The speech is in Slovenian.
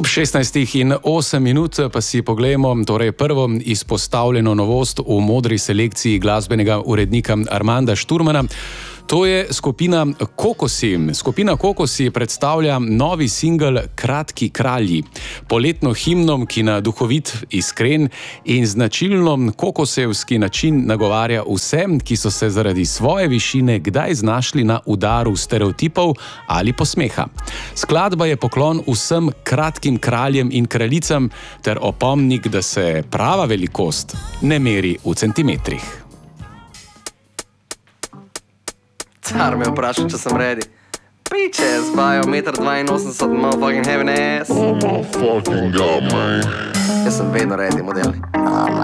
Ob 16:08 pa si poglejmo torej prvo izpostavljeno novost v modri selekciji glasbenega urednika Armanda Šturmana. To je skupina Kokosi. Skupina Kokosi predstavlja novi singel Kratki kralji. Poletno himno, ki na duhovit, iskren in značilno kokosevski način nagovarja vse, ki so se zaradi svoje višine kdaj znašli na udaru stereotipov ali posmeha. Skladba je poklon vsem kratkim kraljem in kraljicam ter opomnik, da se prava velikost ne meri v centimetrih. Car me vpraša, če sem ready. Piče, zbajo 1,82 m, motherfucking heavy ass. Oh my fucking god, man. Jaz sem vedno ready, model.